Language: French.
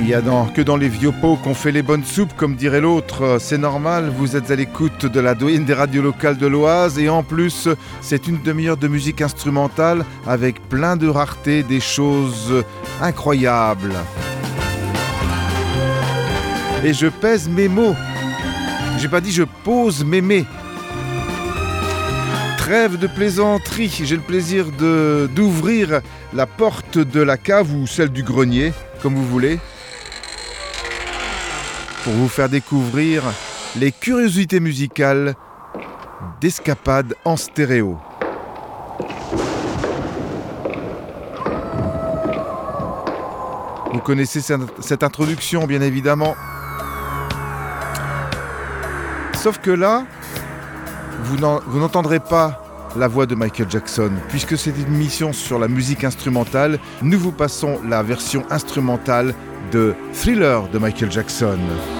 Que dans les vieux pots qu'on fait les bonnes soupes, comme dirait l'autre. C'est normal, vous êtes à l'écoute de la doyenne des radios locales de l'Oise et en plus, c'est une demi-heure de musique instrumentale avec plein de raretés, des choses incroyables. Et je pèse mes mots. J'ai pas dit je pose mes mets. Trêve de plaisanterie, j'ai le plaisir d'ouvrir la porte de la cave ou celle du grenier, comme vous voulez, pour vous faire découvrir les curiosités musicales d'Escapade en stéréo. Vous connaissez cette introduction, bien évidemment. Sauf que là, vous n'entendrez pas la voix de Michael Jackson, puisque c'est une émission sur la musique instrumentale. Nous vous passons la version instrumentale de Thriller de Michael Jackson.